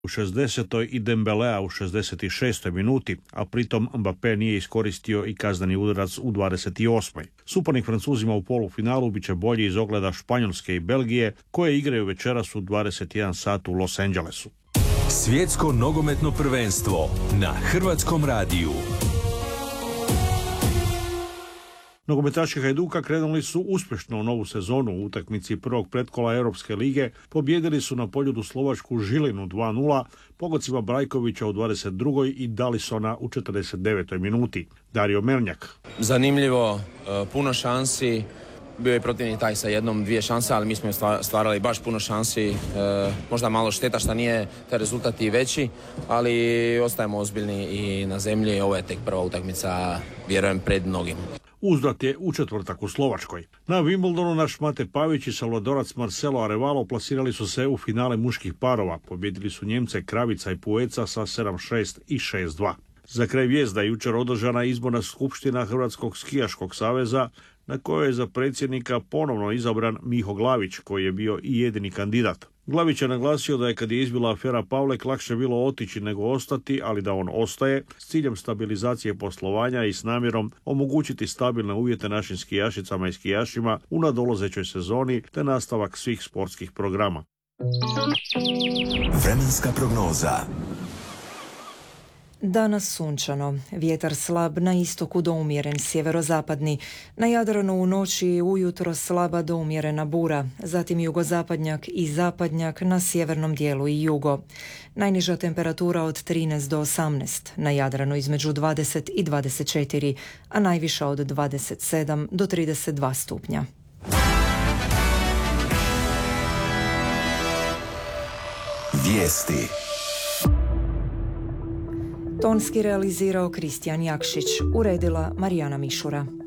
u 60. i Dembelea u 66. minuti, a pritom Mbappé nije iskoristio i kazneni udarac u 28. Suparnik Francuzima u polufinalu bit će bolji iz ogleda Španjolske i Belgije, koje igraju večeras u 21 sat u Los Angelesu. Svjetsko nogometno prvenstvo na Hrvatskom radiju. Nogometaši Hajduka krenuli su uspješno u novu sezonu. U utakmici prvog pretkola Europske lige pobijedili su na Poljudu slovačku Žilinu 2:0 pogodcima Brajkovića u 22. i Dalisona u 49. minuti. Dario Melnjak. Zanimljivo, puno šansi. Bio je protivnik taj sa jednom, dvije šanse, ali mi smo stvarali baš puno šansi. Možda malo šteta što nije taj rezultat i veći, ali ostajemo ozbiljni i na zemlji. Ovo je tek prva utakmica, vjerujem, pred mnogim. Uzvrat je u četvrtak u Slovačkoj. Na Wimbledonu naš Mate Pavić i salvadorac Marcelo Arevalo plasirali su se u finale muških parova. Pobjedili su Njemce Kravica i Pueca sa 7:6 i 6:2. Za kraj vijest da je jučer održana izborna skupština Hrvatskog skijaškog saveza, na kojoj je za predsjednika ponovno izabran Miho Glavić, koji je bio i jedini kandidat. Glavić je naglasio da je kad je izbila afera Pavlek lakše bilo otići nego ostati, ali da on ostaje s ciljem stabilizacije poslovanja i s namjerom omogućiti stabilne uvjete našim skijašicama i skijašima u nadolazećoj sezoni te nastavak svih sportskih programa. Vremenska prognoza. Danas sunčano, vjetar slab na istoku do umjeren sjeverozapadni, na Jadranu u noći i ujutro slaba do umjerena bura, zatim jugozapadnjak i zapadnjak na sjevernom dijelu i jugo. Najniža temperatura od 13 do 18, na Jadranu između 20 i 24, a najviša od 27 do 32 stupnja. Vijesti. Tonski realizirao Kristijan Jakšić, uredila Marijana Mišura.